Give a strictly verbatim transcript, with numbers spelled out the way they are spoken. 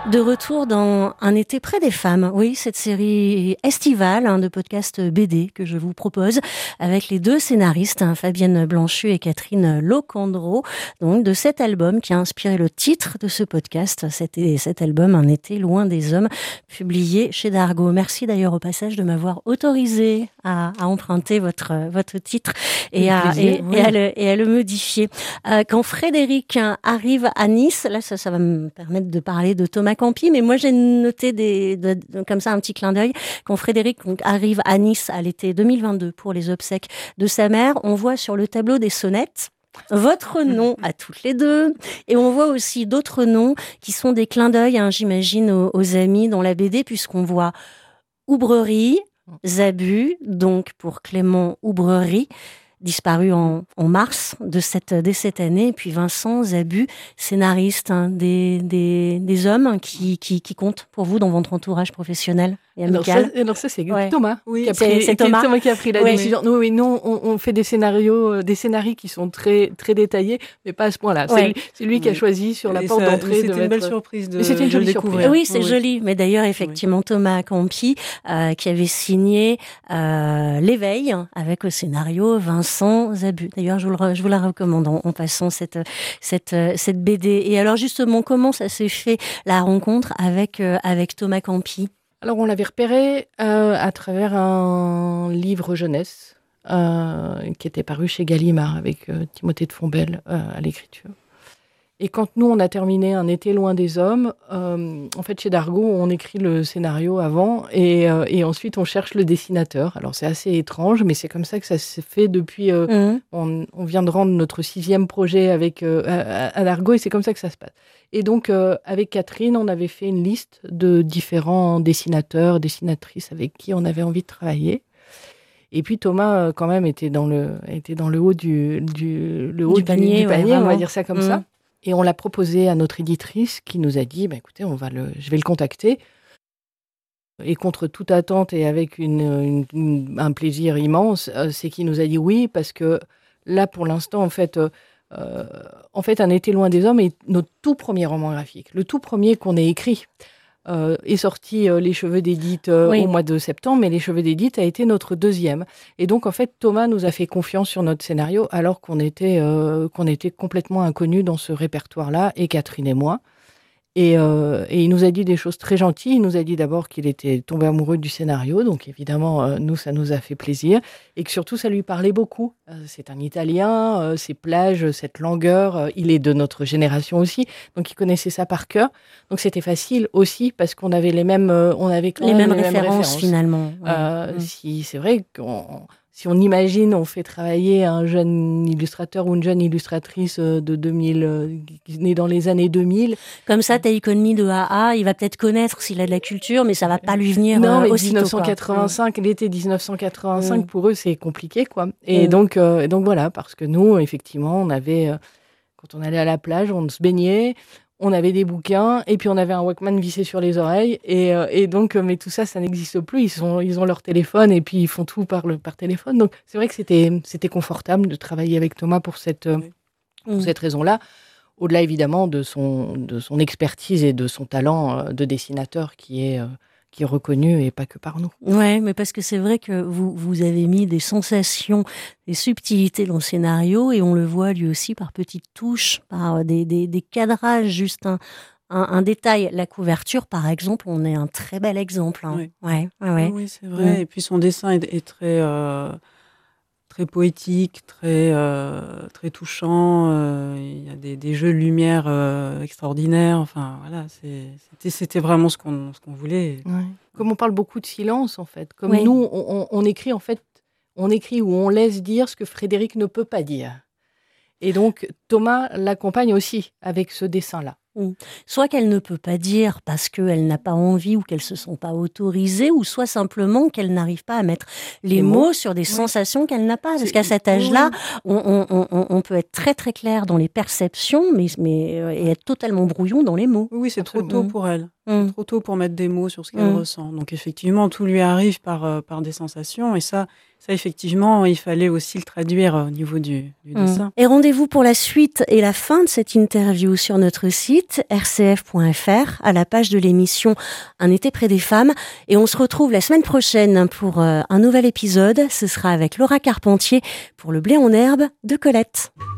De retour dans Un été près des femmes, oui, cette série estivale hein, de podcasts B D que je vous propose avec les deux scénaristes, hein, Fabienne Blanchu et Catherine Locandro, donc de cet album qui a inspiré le titre de ce podcast, c'était cet album Un été loin des hommes, publié chez Dargaud. Merci d'ailleurs au passage de m'avoir autorisé à, à emprunter votre, votre titre et à, plaisir, et, oui. et, à le, et à le modifier. Euh, quand Frédéric arrive à Nice, là ça, ça va me permettre de parler de Thomas Campi, mais moi j'ai noté des, de, de, comme ça un petit clin d'œil. Quand Frédéric donc, arrive à Nice à l'été deux mille vingt-deux pour les obsèques de sa mère, on voit sur le tableau des sonnettes votre nom à toutes les deux, et on voit aussi d'autres noms qui sont des clins d'œil, hein, j'imagine, aux, aux amis dans la B D, puisqu'on voit Oubrerie, Zabu, donc pour Clément Oubrerie, disparu en, en mars de cette, de cette année, et puis Vincent Zabu, scénariste, hein, des, des, des hommes qui, qui, qui comptent pour vous dans votre entourage professionnel et amical. Alors ça, alors ça c'est ouais. Thomas, oui, qui a c'est, pris, c'est Thomas. Thomas qui a pris la oui, décision. Oui. Nous, oui, nous on, on fait des scénarios, des scénarios qui sont très, très détaillés, mais pas à ce point-là. Ouais. C'est, lui, c'est lui qui a choisi sur la et porte ça, d'entrée. C'était de une mettre... belle surprise de, c'était une jolie de le découvrir. Oui, c'est oui. joli. Mais d'ailleurs, effectivement, oui. Thomas Campi, euh, qui avait signé euh, L'éveil avec au scénario Vincent Zabu. D'ailleurs, je vous, le, je vous la recommande en, en passant cette, cette, cette B D. Et alors, justement, comment ça s'est fait, la rencontre avec, euh, avec Thomas Campi ? Alors, on l'avait repéré euh, à travers un livre jeunesse euh, qui était paru chez Gallimard avec euh, Timothée de Fontbelle euh, à l'écriture. Et quand nous, on a terminé Un été loin des hommes, euh, en fait, chez Dargaud, on écrit le scénario avant et, euh, et ensuite, on cherche le dessinateur. Alors, c'est assez étrange, mais c'est comme ça que ça s'est fait depuis... Euh, mmh. on, on vient de rendre notre sixième projet avec, euh, à, à Dargaud et c'est comme ça que ça se passe. Et donc, euh, avec Catherine, on avait fait une liste de différents dessinateurs, dessinatrices avec qui on avait envie de travailler. Et puis Thomas, euh, quand même, était dans le, était dans le haut du, du, le haut du panier, du, du panier ouais, on va dire ça comme mmh. ça. Et on l'a proposé à notre éditrice qui nous a dit bah, « écoutez, on va le, je vais le contacter ». Et contre toute attente et avec une, une, une, un plaisir immense, euh, c'est qu'il nous a dit oui, parce que là, pour l'instant, en fait... Euh, Euh, en fait, Un été loin des hommes est notre tout premier roman graphique, le tout premier qu'on ait écrit. Euh, est sorti euh, Les Cheveux d'Édith euh, oui. au mois de septembre, mais Les Cheveux d'Édith a été notre deuxième. Et donc, en fait, Thomas nous a fait confiance sur notre scénario, alors qu'on était, euh, qu'on était complètement inconnus dans ce répertoire-là, et Catherine et moi. Et, euh, et il nous a dit des choses très gentilles. Il nous a dit d'abord qu'il était tombé amoureux du scénario, donc évidemment, euh, nous, ça nous a fait plaisir. Et que surtout, ça lui parlait beaucoup. Euh, c'est un Italien, euh, ces plages, cette langueur, euh, il est de notre génération aussi, donc il connaissait ça par cœur. Donc c'était facile aussi, parce qu'on avait les mêmes, euh, on avait quand les même mêmes les références, mêmes références. Finalement. Ouais. Euh, mmh. si, c'est vrai qu'on... Si on imagine, on fait travailler un jeune illustrateur ou une jeune illustratrice de deux mille, euh, né dans les années deux mille. Comme ça, t'as économie de A A, il va peut-être connaître s'il a de la culture, mais ça va pas lui venir non, mais euh, aussitôt. dix-neuf cent quatre-vingt-cinq, l'été dix-neuf cent quatre-vingt-cinq, mmh. pour eux, c'est compliqué, quoi. Et, mmh. donc, euh, et donc, voilà, parce que nous, effectivement, on avait... Euh, quand on allait à la plage, on se baignait... On avait des bouquins et puis on avait un Walkman vissé sur les oreilles et, euh, et donc mais tout ça ça n'existe plus, ils sont ils ont leur téléphone et puis ils font tout par le par téléphone, donc c'est vrai que c'était c'était confortable de travailler avec Thomas pour cette euh, pour mmh. cette raison-là, au-delà évidemment de son de son expertise et de son talent euh, de dessinateur qui est euh, qui est reconnu et pas que par nous. Ouais, mais parce que c'est vrai que vous, vous avez mis des sensations, des subtilités dans le scénario et on le voit lui aussi par petites touches, par des, des, des cadrages, juste un, un, un détail. La couverture, par exemple, on est un très bel exemple. Hein. Oui. Ouais, ouais, ouais. Oui, c'est vrai. Mmh. Et puis son dessin est, est très... Euh... très poétique, très, euh, très touchant. Euh, il y a des, des jeux de lumière euh, extraordinaires. Enfin, voilà, c'est, c'était, c'était vraiment ce qu'on, ce qu'on voulait. Ouais. Comme on parle beaucoup de silence, en fait. Comme oui. nous, on, on, on écrit, en fait, on écrit ou on laisse dire ce que Frédéric ne peut pas dire. Et donc, Thomas l'accompagne aussi avec ce dessin-là. Soit qu'elle ne peut pas dire parce qu'elle n'a pas envie ou qu'elle ne se sent pas autorisée, ou soit simplement qu'elle n'arrive pas à mettre les, les mots, mots sur des oui. sensations qu'elle n'a pas. Parce c'est... qu'à cet âge-là, on, on, on, on peut être très très clair dans les perceptions, mais, mais, et être totalement brouillon dans les mots. Oui, c'est Absolument. Trop tôt pour elle. Mmh. trop tôt pour mettre des mots sur ce qu'elle Mmh. ressent. Donc effectivement, tout lui arrive par, euh, par des sensations. Et ça, ça, effectivement, il fallait aussi le traduire euh, au niveau du, du Mmh. dessin. Et rendez-vous pour la suite et la fin de cette interview sur notre site r c f point f r à la page de l'émission Un été près des femmes. Et on se retrouve la semaine prochaine pour euh, un nouvel épisode. Ce sera avec Laura Carpentier pour Le blé en herbe de Colette.